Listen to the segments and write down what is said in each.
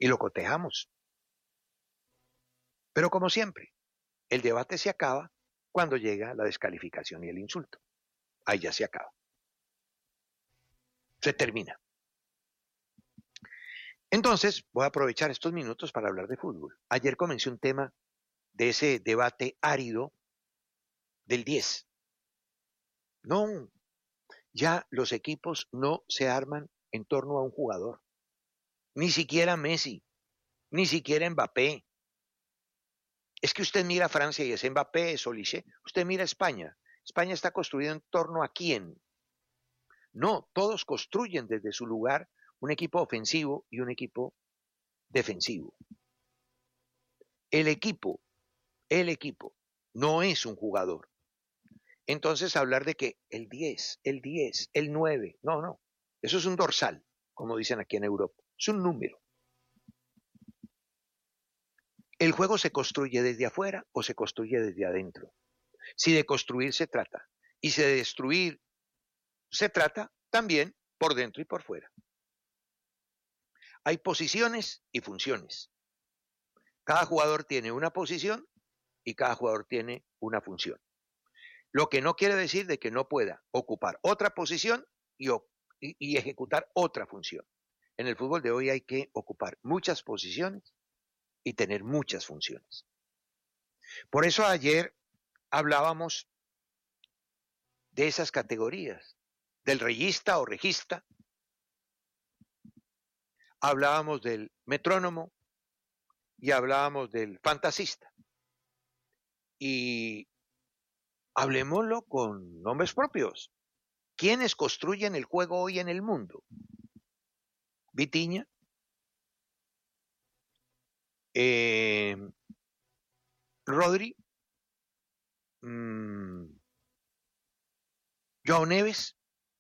y lo cotejamos. Pero como siempre, el debate se acaba cuando llega la descalificación y el insulto. Ahí ya se acaba. Se termina. Entonces, voy a aprovechar estos minutos para hablar de fútbol. Ayer comencé un tema de ese debate árido del 10. No, ya los equipos no se arman en torno a un jugador. Ni siquiera Messi, ni siquiera Mbappé. Es que usted mira a Francia y es Mbappé, es Olise. Usted mira a España. España está construida en torno a quién. No, todos construyen desde su lugar un equipo ofensivo y un equipo defensivo. El equipo no es un jugador. Entonces hablar de que el 10, el 9, no. Eso es un dorsal, como dicen aquí en Europa. Es un número. El juego se construye desde afuera o se construye desde adentro. Si de construir se trata y si de destruir se trata, también por dentro y por fuera. Hay posiciones y funciones. Cada jugador tiene una posición y cada jugador tiene una función. Lo que no quiere decir de que no pueda ocupar otra posición y ejecutar otra función. En el fútbol de hoy hay que ocupar muchas posiciones y tener muchas funciones. Por eso ayer hablábamos de esas categorías, del reyista o regista, hablábamos del metrónomo y hablábamos del fantasista. Y hablemoslo con nombres propios. ¿Quiénes construyen el juego hoy en el mundo? Vitinha, Rodri, Joao Neves,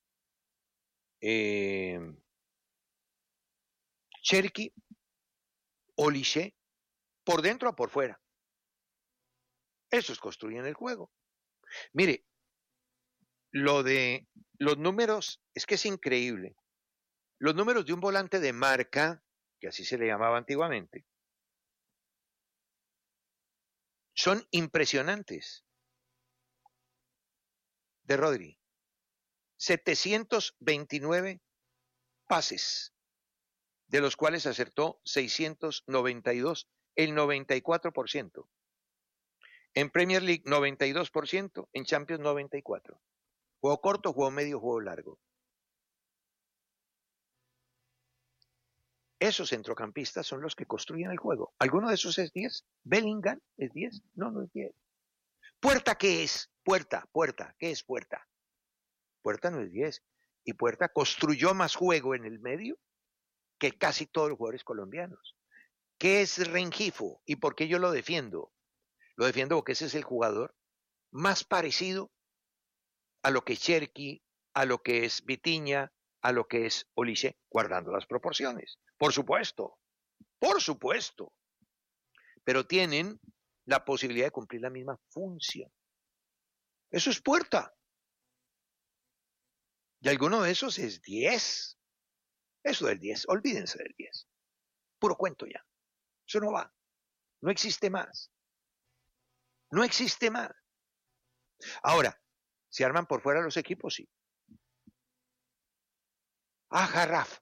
Cherki, Olise, por dentro o por fuera. Esos construyen el juego. Mire, lo de los números es que es increíble. Los números de un volante de marca, que así se le llamaba antiguamente, son impresionantes. De Rodri, 729 pases, de los cuales acertó 692, el 94%. En Premier League 92%, en Champions 94%. Juego corto, juego medio, juego largo. Esos centrocampistas son los que construyen el juego. ¿Alguno de esos es 10? ¿Bellingham es 10? No es 10. ¿Puerta qué es? Puerta. ¿Qué es Puerta? Puerta no es 10. Y Puerta construyó más juego en el medio que casi todos los jugadores colombianos. ¿Qué es Rengifo? ¿Y por qué yo lo defiendo? Lo defiendo porque ese es el jugador más parecido a lo que es Cherki, a lo que es Vitinha, a lo que es Olise, guardando las proporciones. Por supuesto. Pero tienen la posibilidad de cumplir la misma función. Eso es Puerta. Y alguno de esos es 10. Eso del 10, olvídense del 10. Puro cuento ya. Eso no va. No existe más. No existe más. Ahora, ¿se arman por fuera los equipos? Sí. Ajarraf,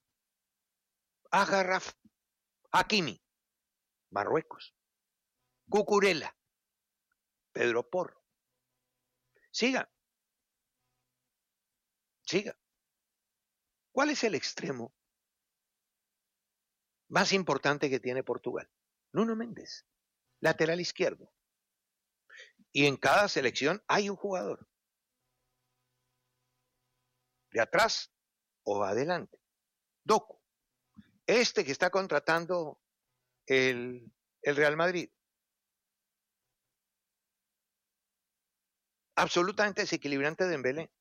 Hakimi, Marruecos, Cucurella, Pedro Porro. Siga. ¿Cuál es el extremo más importante que tiene Portugal? Nuno Méndez, lateral izquierdo. Y en cada selección hay un jugador. De atrás o adelante. Doku. Este que está contratando el Real Madrid. Absolutamente desequilibrante de Dembélé.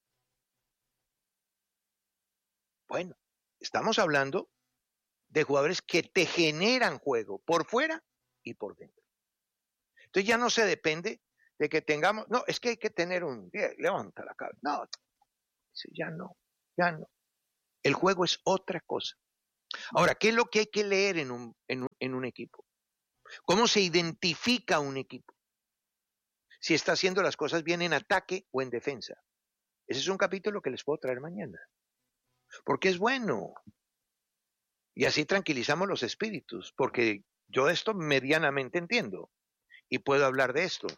Bueno, estamos hablando de jugadores que te generan juego por fuera y por dentro. Entonces ya no se depende de que tengamos, no, es que hay que tener un, levanta la cabeza, no, ya no. El juego es otra cosa. Ahora, ¿qué es lo que hay que leer en un equipo? ¿Cómo se identifica un equipo? Si está haciendo las cosas bien en ataque o en defensa. Ese es un capítulo que les puedo traer mañana. Porque es bueno. Y así tranquilizamos los espíritus. Porque yo esto medianamente entiendo. Y puedo hablar de esto.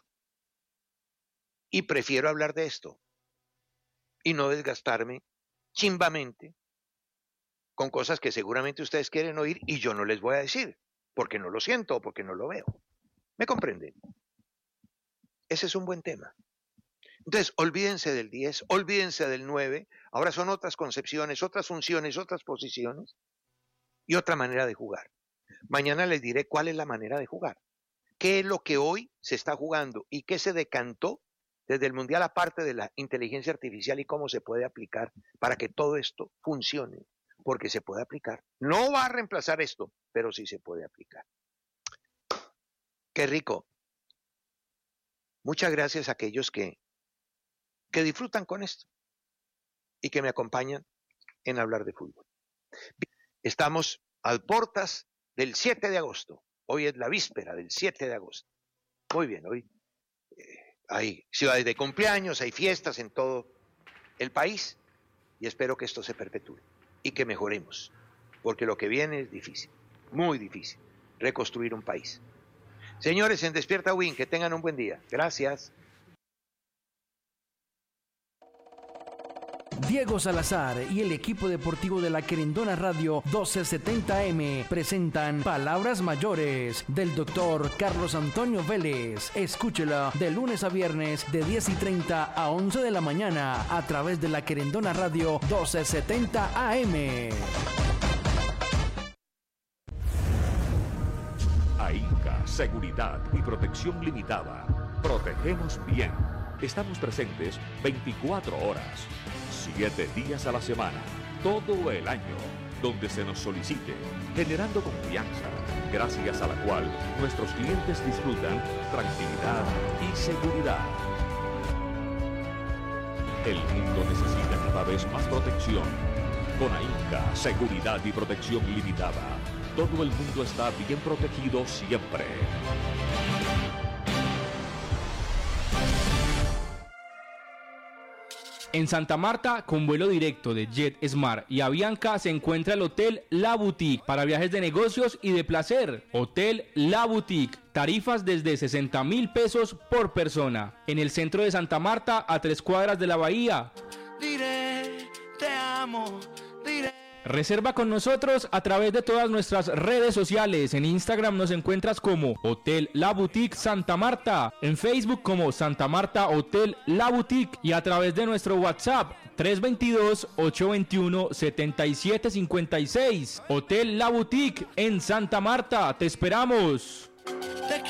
Y prefiero hablar de esto. Y no desgastarme chimbamente con cosas que seguramente ustedes quieren oír y yo no les voy a decir. Porque no lo siento o porque no lo veo. ¿Me comprenden? Ese es un buen tema. Entonces, olvídense del 10, olvídense del 9, ahora son otras concepciones, otras funciones, otras posiciones y otra manera de jugar. Mañana les diré cuál es la manera de jugar, qué es lo que hoy se está jugando y qué se decantó desde el Mundial aparte de la inteligencia artificial y cómo se puede aplicar para que todo esto funcione, porque se puede aplicar. No va a reemplazar esto, pero sí se puede aplicar. Qué rico. Muchas gracias a aquellos que disfrutan con esto y que me acompañan en hablar de fútbol. Estamos a puertas del 7 de agosto. Hoy es la víspera del 7 de agosto. Muy bien, hoy hay ciudades de cumpleaños, hay fiestas en todo el país y espero que esto se perpetúe y que mejoremos, porque lo que viene es difícil, muy difícil, reconstruir un país. Señores, en Despierta Win, que tengan un buen día. Gracias. Diego Salazar y el equipo deportivo de la Querendona Radio 1270M presentan Palabras Mayores del doctor Carlos Antonio Vélez. Escúchela de lunes a viernes de 10:30 a 11 de la mañana a través de la Querendona Radio 1270 AM. AINCA, Seguridad y Protección Limitada. Protegemos bien. Estamos presentes 24 horas. 7 días a la semana, todo el año, donde se nos solicite, generando confianza, gracias a la cual nuestros clientes disfrutan tranquilidad y seguridad. El mundo necesita cada vez más protección. Con AINCA, Seguridad y Protección Limitada, todo el mundo está bien protegido siempre. En Santa Marta, con vuelo directo de JetSmart y Avianca, se encuentra el Hotel La Boutique para viajes de negocios y de placer. Hotel La Boutique, tarifas desde 60,000 pesos por persona. En el centro de Santa Marta, a 3 cuadras de la bahía. Diré, te amo, diré. Reserva con nosotros a través de todas nuestras redes sociales. En Instagram nos encuentras como Hotel La Boutique Santa Marta, en Facebook como Santa Marta Hotel La Boutique y a través de nuestro WhatsApp 322-821-7756. Hotel La Boutique en Santa Marta, te esperamos.